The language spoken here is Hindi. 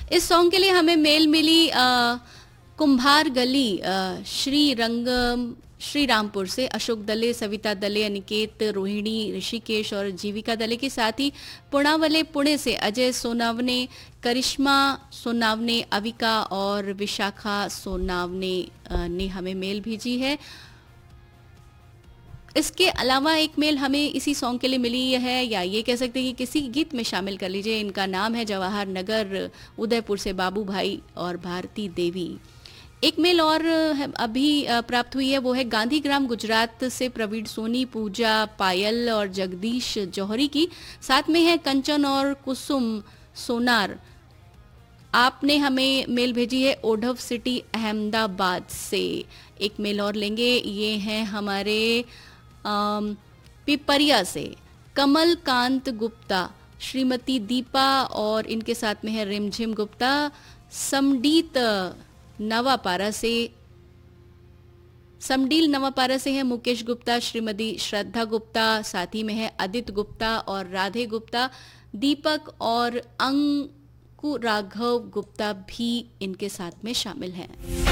इस सॉन्ग के लिए हमें मेल मिली कुंभार गली श्री रामपुर से अशोक दले, सविता दले, अनिकेत, रोहिणी, ऋषिकेश और जीविका दले के साथ ही पुणावले पुणे से अजय सोनावने, करिश्मा सोनावने, अविका और विशाखा सोनावने ने हमें मेल भेजी है। इसके अलावा एक मेल हमें इसी सॉन्ग के लिए मिली है, या ये कह सकते हैं कि किसी गीत में शामिल कर लीजिए। इनका नाम है जवाहर नगर उदयपुर से बाबू भाई और भारती देवी। एक मेल और अभी प्राप्त हुई है, वो है गांधीग्राम गुजरात से प्रवीण सोनी, पूजा, पायल और जगदीश जौहरी की। साथ में है कंचन और कुसुम सोनार। आपने हमें मेल भेजी है ओढ़व सिटी अहमदाबाद से। एक मेल और लेंगे, ये हैं हमारे पिपरिया से कमल कांत गुप्ता, श्रीमती दीपा और इनके साथ में है रिमझिम गुप्ता। समडील नवापारा से है मुकेश गुप्ता, श्रीमती श्रद्धा गुप्ता, साथ ही में है आदित्य गुप्ता और राधे गुप्ता। दीपक और अंकु राघव गुप्ता भी इनके साथ में शामिल हैं।